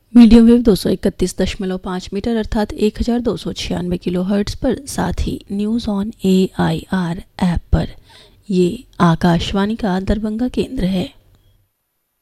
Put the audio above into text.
Medium wave 231.5 metre अर्थात 1296 kilohertz पर, साथ ही न्यूज़ ऑन AIR ऐप पर। ये आकाशवाणी का दरभंगा केंद्र है।